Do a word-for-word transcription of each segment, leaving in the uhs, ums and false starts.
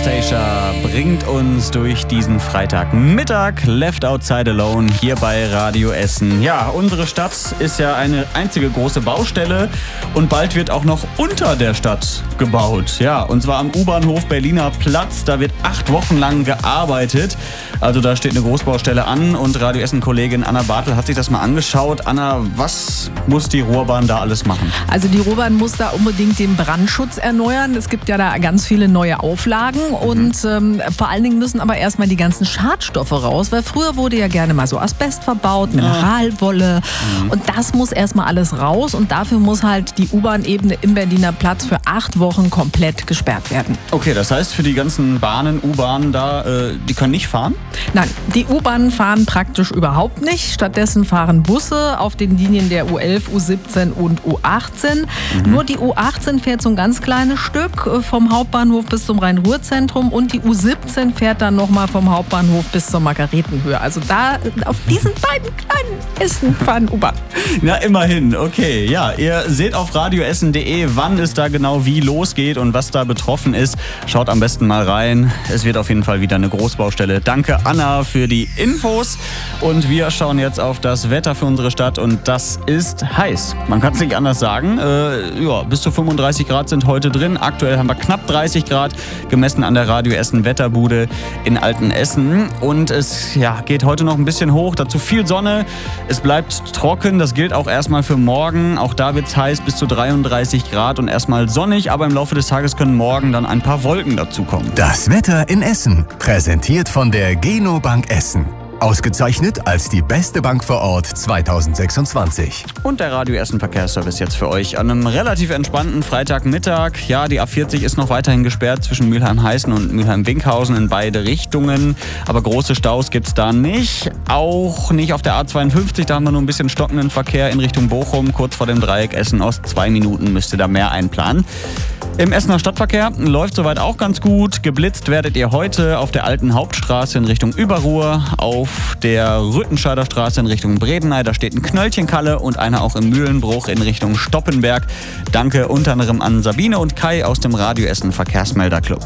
Anastasia bringt uns durch diesen Freitagmittag. Left Outside Alone hier bei Radio Essen. Ja, unsere Stadt ist ja eine einzige große Baustelle und bald wird auch noch unter der Stadt gebaut. Ja, und zwar am U-Bahnhof Berliner Platz. Da wird acht Wochen lang gearbeitet. Also da steht eine Großbaustelle an und Radio Essen-Kollegin Anna Bartel hat sich das mal angeschaut. Anna, was muss die Ruhrbahn da alles machen? Also die Ruhrbahn muss da unbedingt den Brandschutz erneuern. Es gibt ja da ganz viele neue Auflagen und ähm, vor allen Dingen müssen aber erstmal die ganzen Schadstoffe raus, weil früher wurde ja gerne mal so Asbest verbaut, Mineralwolle mhm. und das muss erstmal alles raus und dafür muss halt die U-Bahn-Ebene im Berliner Platz für acht Wochen komplett gesperrt werden. Okay, das heißt für die ganzen Bahnen, U-Bahnen da, äh, die können nicht fahren? Nein, die U-Bahnen fahren praktisch überhaupt nicht. Stattdessen fahren Busse auf den Linien der U elf, U siebzehn und U achtzehn. Mhm. Nur die U achtzehn fährt so ein ganz kleines Stück vom Hauptbahnhof bis zum Rhein-Ruhr-Zentrum und die U siebzehn fährt dann nochmal vom Hauptbahnhof bis zur Margaretenhöhe. Also da auf diesen beiden kleinen Essen fahren U-Bahn. Na, immerhin. Okay, ja, ihr seht auf radioessen punkt de, wann es da genau wie losgeht und was da betroffen ist. Schaut am besten mal rein. Es wird auf jeden Fall wieder eine Großbaustelle. Danke, Anna, für die Infos. Und wir schauen jetzt auf das Wetter für unsere Stadt und das ist heiß. Man kann es nicht anders sagen. Äh, ja, bis zu fünfunddreißig Grad sind heute drin. Aktuell haben wir knapp dreißig Grad, gemessen an der Radio Essen Wetterbude in Altenessen. Und es ja, geht heute noch ein bisschen hoch, dazu viel Sonne. Es bleibt trocken, das gilt auch erstmal für morgen. Auch da wird es heiß, bis zu dreiunddreißig Grad und erstmal sonnig. Aber im Laufe des Tages können morgen dann ein paar Wolken dazukommen. Das Wetter in Essen, präsentiert von der Geno Bank Essen. Ausgezeichnet als die beste Bank vor Ort zweitausendsechsundzwanzig. Und der Radio Essen Verkehrsservice jetzt für euch an einem relativ entspannten Freitagmittag. Ja, die A vierzig ist noch weiterhin gesperrt zwischen Mülheim-Heißen und Mülheim-Winkhausen in beide Richtungen. Aber große Staus gibt's da nicht. Auch nicht auf der A zweiundfünfzig, da haben wir nur ein bisschen stockenden Verkehr in Richtung Bochum. Kurz vor dem Dreieck Essen-Ost. Zwei Minuten müsst ihr da mehr einplanen. Im Essener Stadtverkehr läuft soweit auch ganz gut. Geblitzt werdet ihr heute auf der alten Hauptstraße in Richtung Überruhr, auf der Rüttenscheider Straße in Richtung Bredeney. Da steht ein Knöllchenkalle und einer auch im Mühlenbruch in Richtung Stoppenberg. Danke unter anderem an Sabine und Kai aus dem Radio Essen Verkehrsmelderclub.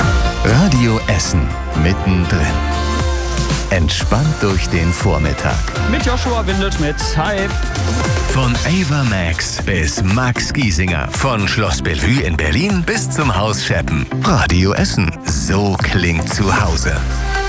Radio Essen mittendrin. Entspannt durch den Vormittag. Mit Joshua Windelschmidt. Hi. Von Ava Max bis Max Giesinger. Von Schloss Bellevue in Berlin bis zum Haus Scheppen. Radio Essen. So klingt zu Hause.